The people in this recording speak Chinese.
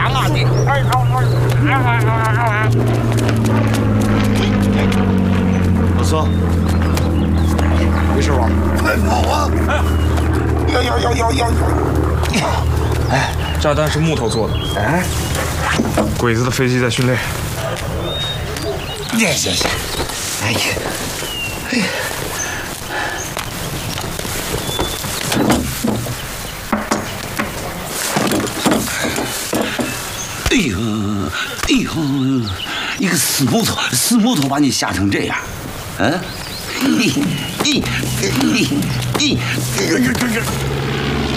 干嘛的？ 老四，没事吧？ 快跑啊！要！ 哎，炸弹是木头做的。哎，鬼子的飞机在训练。 行，哎呀，哎呦，一个死木头把你吓成这样，嗯？